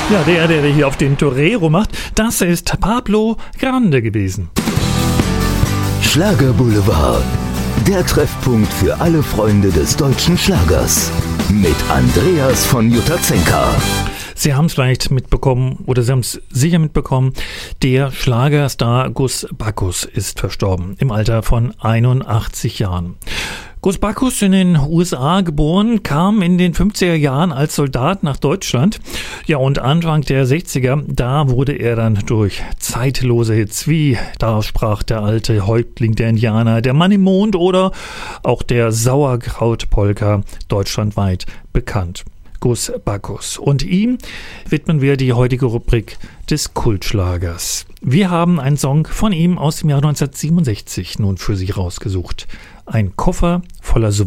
Ja, der hier auf den Torero macht, das ist Pablo Grande gewesen. Schlager Boulevard, der Treffpunkt für alle Freunde des deutschen Schlagers. Mit Andreas von Jutazenka. Sie haben es vielleicht mitbekommen, oder Sie haben es sicher mitbekommen, der Schlagerstar Gus Backus ist verstorben, im Alter von 81 Jahren. Gus Backus, in den USA geboren, kam in den 50er Jahren als Soldat nach Deutschland. Ja, und Anfang der 60er, da wurde er dann durch zeitlose Hits wie Da sprach der alte Häuptling der Indianer, Der Mann im Mond oder auch der Sauerkraut-Polka deutschlandweit bekannt. Gus Backus. Und ihm widmen wir die heutige Rubrik des Kultschlagers. Wir haben einen Song von ihm aus dem Jahr 1967 nun für Sie rausgesucht. Ein Koffer voller